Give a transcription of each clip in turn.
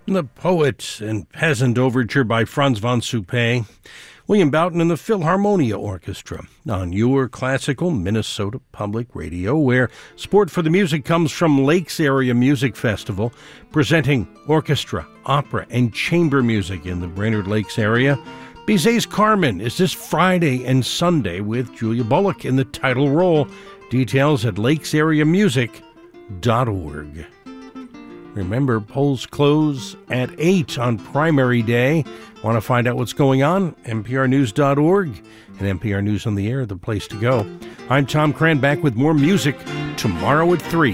The Poet and Peasant Overture by Franz von Suppé, William Boughton and the Philharmonia Orchestra on your classical Minnesota Public Radio, where support for the music comes from Lakes Area Music Festival, presenting orchestra, opera, and chamber music in the Brainerd Lakes area. Bizet's Carmen is this Friday and Sunday with Julia Bullock in the title role. Details at lakesareamusic.org. Remember, polls close at 8 on primary day. Want to find out what's going on? NPRnews.org and NPR News on the Air, the place to go. I'm Tom Cran, back with more music tomorrow at 3.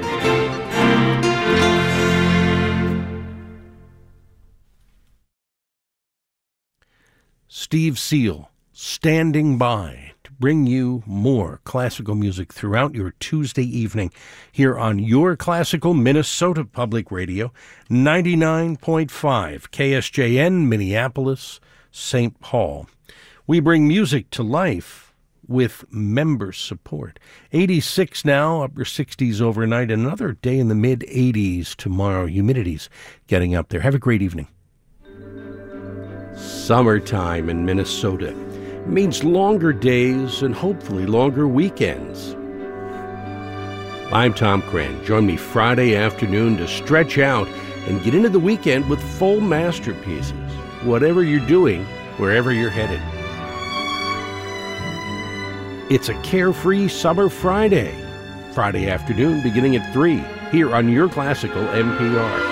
Steve Seal, standing by to bring you more classical music throughout your Tuesday evening here on your classical Minnesota Public Radio, 99.5 KSJN, Minneapolis, St. Paul. We bring music to life with member support. 86 now, upper 60s overnight, another day in the mid-80s tomorrow. Humidity's getting up there. Have a great evening. Summertime in Minnesota means longer days and hopefully longer weekends. I'm Tom Cran. Join me Friday afternoon to stretch out and get into the weekend with full masterpieces. Whatever you're doing, wherever you're headed. It's a carefree summer Friday. Friday afternoon beginning at 3 here on your classical NPR.